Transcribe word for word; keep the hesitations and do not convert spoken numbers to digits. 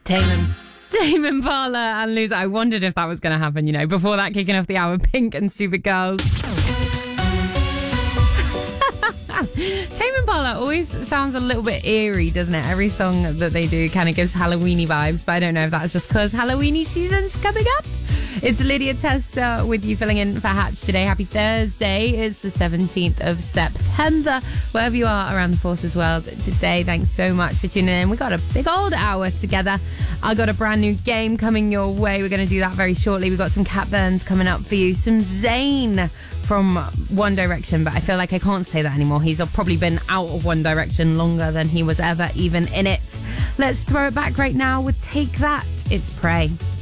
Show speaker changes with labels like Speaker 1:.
Speaker 1: Tame Tame Impala and Loser. I wondered if that was going to happen, you know, before that kicking off the hour, Pink and Stupid Girls. Tame Impala always sounds a little bit eerie, doesn't it? Every song that they do kind of gives Halloweeny vibes, but I don't know if that's just because Halloweeny season's coming up. It's Lydia Testa with you filling in for Hatch today. Happy Thursday. It's the seventeenth of September. Wherever you are around the Forces world today, thanks so much for tuning in. We got a big old hour together. I got a brand new game coming your way. We're going to do that very shortly. We've got some Cat Burns coming up for you. Some Zayn from One Direction, but I feel like I can't say that anymore. He's probably been out of One Direction longer than he was ever even in it. Let's throw it back right now with Take That. It's Prey.